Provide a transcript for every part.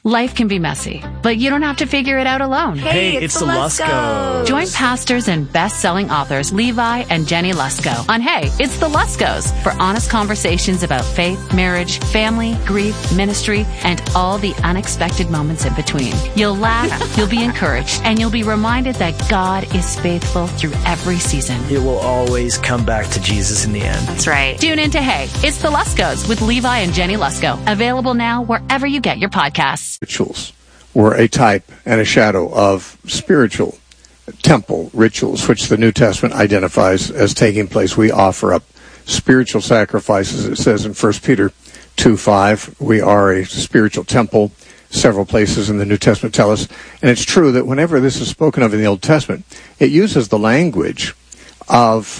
Life can be messy, but you don't have to figure it out alone. Hey, it's the Luskos. Join pastors and best-selling authors Levi and Jenny Lusko on Hey, it's the Luskos for honest conversations about faith, marriage, family, grief, ministry, and all the unexpected moments in between. You'll laugh, you'll be encouraged, and you'll be reminded that God is faithful through every season. It will always come back to Jesus in the end. That's right. Tune in to Hey, it's the Luskos with Levi and Jenny Lusko. Available now wherever you get your podcasts. Rituals were a type and a shadow of spiritual temple rituals, which the New Testament identifies as taking place. We offer up spiritual sacrifices. It says in 1 Peter 2:5, we are a spiritual temple. Several places in the New Testament tell us. And it's true that whenever this is spoken of in the Old Testament, it uses the language of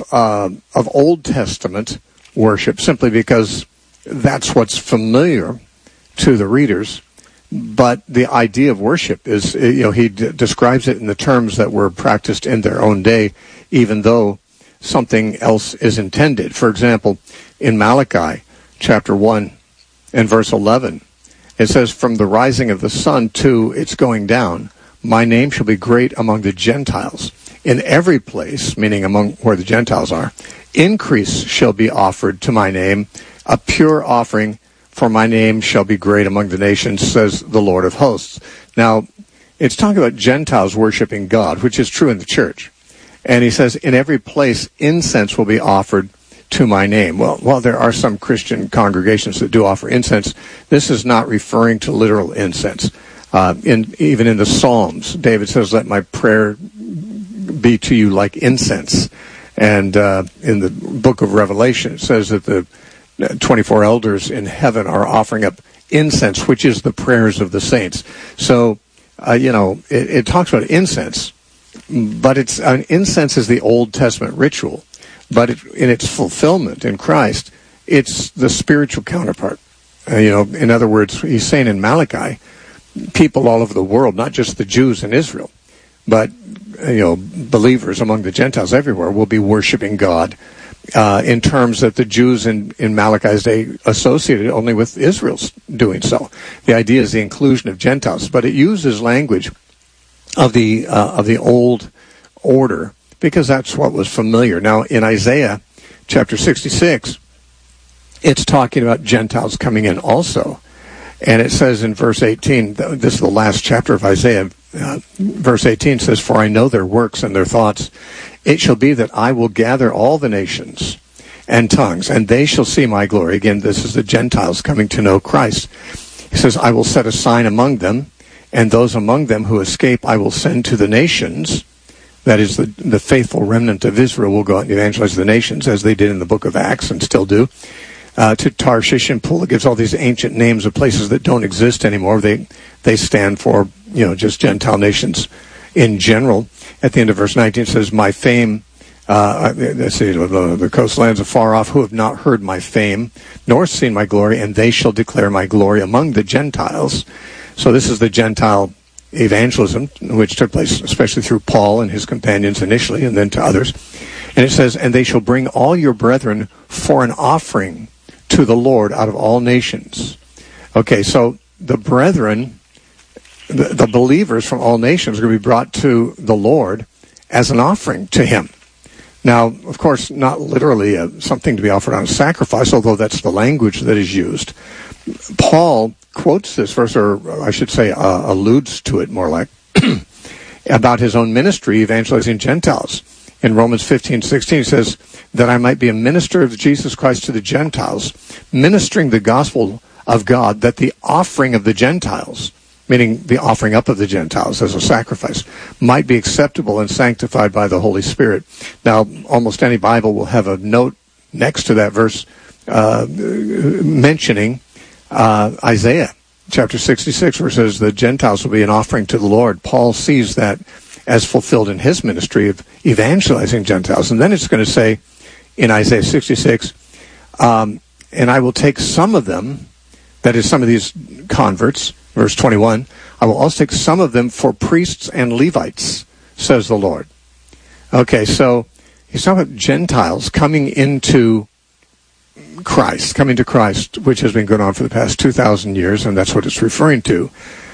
Old Testament worship simply because that's what's familiar to the readers. But the idea of worship is, he describes it in the terms that were practiced in their own day, even though something else is intended. For example, in Malachi chapter 1 and verse 11, it says, "From the rising of the sun to its going down, my name shall be great among the Gentiles. In every place," meaning among where the Gentiles are, "increase shall be offered to my name, a pure offering, for my name shall be great among the nations, says the Lord of hosts." Now, it's talking about Gentiles worshiping God, which is true in the church. And he says, in every place, incense will be offered to my name. Well, while there are some Christian congregations that do offer incense, this is not referring to literal incense. Even in the Psalms, David says, "Let my prayer be to you like incense." And in the book of Revelation, it says that the 24 elders in heaven are offering up incense, which is the prayers of the saints. So, it talks about incense, but incense is the Old Testament ritual, but in its fulfillment in Christ, it's the spiritual counterpart. In other words, he's saying in Malachi, people all over the world, not just the Jews in Israel, but, believers among the Gentiles everywhere will be worshiping God in terms that the Jews in Malachi's day associated only with Israel's doing so. The idea is the inclusion of Gentiles, but it uses language of the old order because that's what was familiar. Now, in Isaiah chapter 66, it's talking about Gentiles coming in also. And it says in verse 18, this is the last chapter of Isaiah, verse 18 says, "For I know their works and their thoughts. It shall be that I will gather all the nations and tongues, and they shall see my glory." Again, this is the Gentiles coming to know Christ. He says, "I will set a sign among them, and those among them who escape I will send to the nations." That is, the faithful remnant of Israel will go out and evangelize the nations, as they did in the book of Acts and still do. To Tarshish and Pula, gives all these ancient names of places that don't exist anymore. They stand for, just Gentile nations in general. At the end of verse 19 it says, "My fame," let's see, "the coastlands afar off, who have not heard my fame, nor seen my glory, and they shall declare my glory among the Gentiles." So this is the Gentile evangelism, which took place especially through Paul and his companions initially, and then to others. And it says, "And they shall bring all your brethren for an offering to the Lord out of all nations." Okay, so the brethren, the believers from all nations are going to be brought to the Lord as an offering to him. Now, of course, not literally something to be offered on a sacrifice, although that's the language that is used. Paul quotes this verse, or I should say alludes to it more like, about his own ministry evangelizing Gentiles. In Romans 15:16, he says, "That I might be a minister of Jesus Christ to the Gentiles, ministering the gospel of God, that the offering of the Gentiles," meaning the offering up of the Gentiles as a sacrifice, "might be acceptable and sanctified by the Holy Spirit." Now, almost any Bible will have a note next to that verse mentioning Isaiah chapter 66, where it says the Gentiles will be an offering to the Lord. Paul sees that as fulfilled in his ministry of evangelizing Gentiles. And then it's going to say in Isaiah 66, "And I will take some of them," that is some of these converts, verse 21, "I will also take some of them for priests and Levites, says the Lord." Okay, so he's talking about Gentiles coming to Christ, which has been going on for the past 2,000 years, and that's what it's referring to.